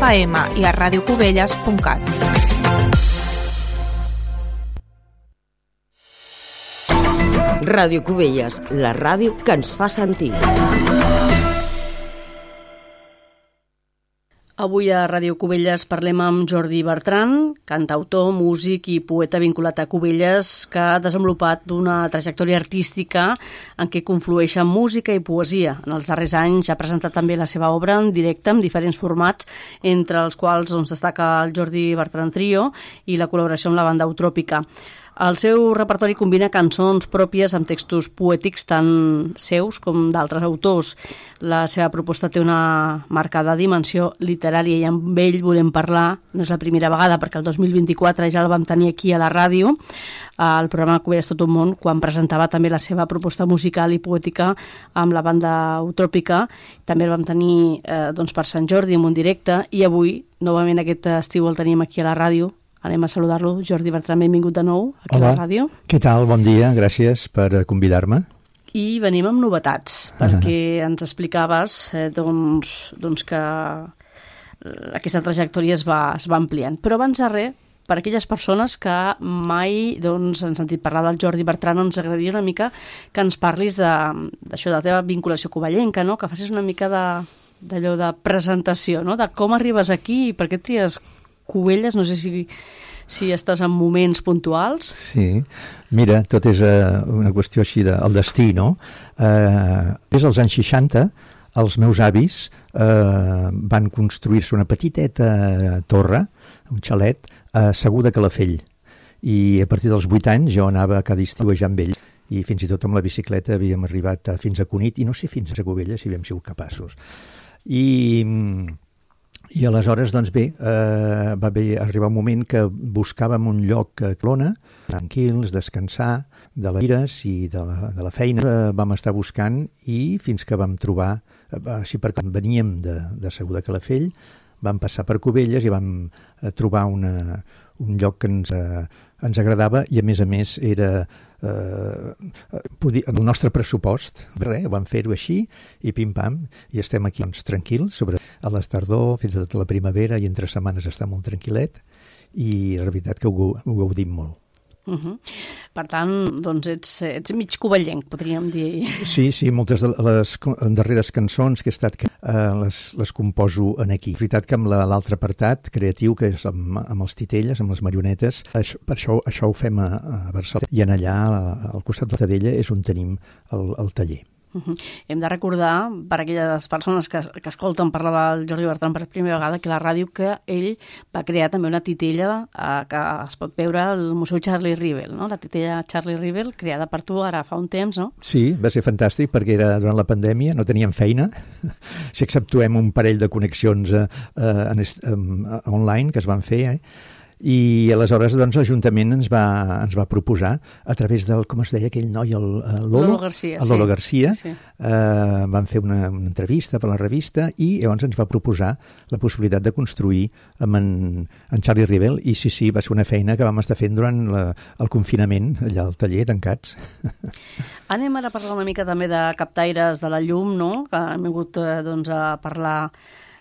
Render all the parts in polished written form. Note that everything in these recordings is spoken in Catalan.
FM i a radiocubelles.cat. Ràdio Cubelles, la ràdio que ens fa sentir. Avui a Ràdio Cubelles parlem amb Jordi Bertran, cantautor, músic i poeta vinculat a Cubelles, que ha desenvolupat una trajectòria artística en què conflueixen música i poesia. En els darrers anys ha presentat també la seva obra en directe en diferents formats, entre els quals destaca el Jordi Bertran Trio i la col·laboració amb la banda Utròpica. El seu repertori combina cançons pròpies amb textos poètics tant seus com d'altres autors. La seva proposta té una marcada dimensió literària i amb ell volem parlar, no és la primera vegada perquè el 2024 ja el vam tenir aquí a la ràdio, al programa Cubelles tot un món, quan presentava també la seva proposta musical i poètica amb la banda Utròpica. També el vam tenir per Sant Jordi en un directe i avui, novament aquest estiu el tenim aquí a la ràdio. Anem a saludar-lo. Jordi Bertran, benvingut de nou aquí a la ràdio. Què tal? Bon dia, gràcies per convidar-me. I venim amb novetats, perquè ens explicaves que aquesta trajectòria es va ampliant. Però abans de res, per a aquelles persones que mai han sentit parlar del Jordi Bertran, ens agradaria una mica que ens parlis d'això, de la teva vinculació covellenca, no? Que facis una mica d'allò de presentació, no? De com arribes aquí i per què tries Cubelles, no sé si estàs en moments puntuals. Sí, mira, tot és una qüestió així del destí, no? Des dels anys 60, els meus avis van construir-se una petiteta torre, un xalet, a Segur de Calafell. I a partir dels 8 anys jo anava cada estiu a amb ells. I fins i tot amb la bicicleta havíem arribat fins a Cunit, i no sé fins a Cubelles si havíem sigut capaços. I aleshores, doncs bé, va arribar un moment que buscàvem un lloc a Clona, tranquils, descansar de les ires i de la feina. Vam estar buscant i fins que vam trobar, així perquè veníem de Segur de Calafell, vam passar per Cubelles i vam trobar un lloc que ens agradava i a més era el nostre pressupost. Ho vam fer-ho així i pim-pam, i estem aquí tranquils, a les tardor, fins a tota la primavera, i entre setmanes està molt tranquil·let, i la veritat que ho gaudim molt. Per tant, ets mig covellenc, podríem dir. Sí, moltes de les darreres cançons que he estat les composo aquí. És veritat que amb l'altre apartat creatiu, que és amb els titelles, amb les marionetes, per això ho fem a Barcelona, i en allà, al costat de la Tadella, és on tenim el taller. Hem de recordar, per a aquelles persones que escolten parlar del Jordi Bertran per primera vegada, que la ràdio, que ell va crear també una titella que es pot veure al Museu Charlie Rivel, no? La titella Charlie Rivel, creada per tu ara fa un temps, no? Sí, va ser fantàstic perquè era durant la pandèmia, no teníem feina, si exceptuem un parell de connexions online que es van fer, i aleshores l'Ajuntament ens va proposar, a través del, com es deia aquell noi, el Lolo Garcia, sí. Van fer una entrevista per la revista i llavors ens va proposar la possibilitat de construir amb en Charlie Rivel, i sí, va ser una feina que vam estar fent durant el confinament, allà al taller, tancats. Anem ara a parlar una mica també de captaires de la llum, no? Que hem vingut a parlar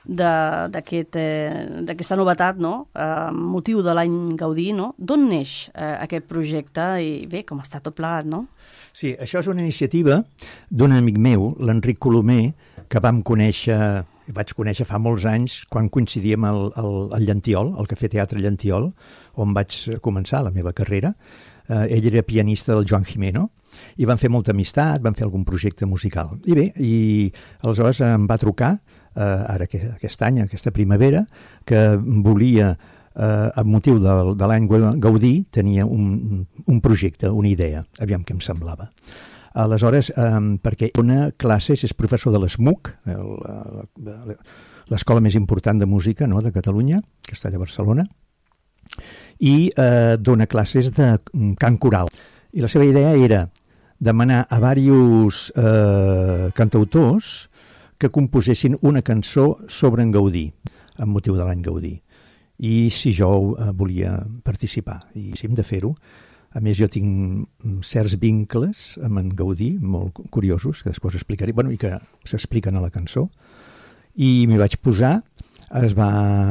d'aquesta novetat, no? Motiu de l'any Gaudí, no? D'on neix aquest projecte i bé, com està tot plegat, no? Sí, això és una iniciativa d'un amic meu, l'Enric Colomer, que vaig conèixer fa molts anys quan coincidíem al Llantiol, al Cafè Teatre Llantiol, on vaig començar la meva carrera. Ell era pianista del Joan Jimeno i van fer molta amistat, van fer algun projecte musical. I bé, aleshores em va trucar ara aquest any, aquesta primavera, que volia, amb motiu de l'any Gaudí, tenia un projecte, una idea, aviam què em semblava. Aleshores, perquè dona classes, és professor de l'ESMUC, l'escola més important de música, no?, de Catalunya, que està allà a Barcelona, i dona classes de cant coral. I la seva idea era demanar a diversos cantautors que composessin una cançó sobre en Gaudí, amb motiu de l'any Gaudí. I si jo volia participar, i sí, hem de fer-ho. A més, jo tinc certs vincles amb en Gaudí, molt curiosos, que després explicaré, i que s'expliquen a la cançó. I m'hi vaig posar, es va